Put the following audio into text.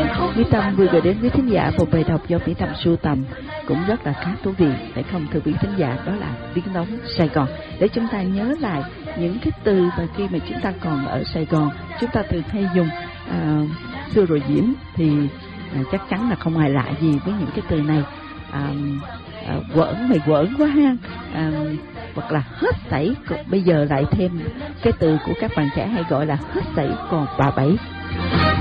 Mỹ Tâm vừa gửi đến quý thính giả một bài đọc do Mỹ Tâm sưu tầm cũng rất là khá thú vị, phải không thưa quý thính giả? Đó là Tiếng Nói Sài Gòn, để chúng ta nhớ lại những cái từ mà khi mà chúng ta còn ở Sài Gòn chúng ta thường hay dùng. Xưa rồi Diễm thì chắc chắn là không ai lạ gì với những cái từ này. Quỡn, mày quỡn quá ha, hoặc là hết sảy. Bây giờ lại thêm cái từ của các bạn trẻ hay gọi là hết sảy còn bà bảy.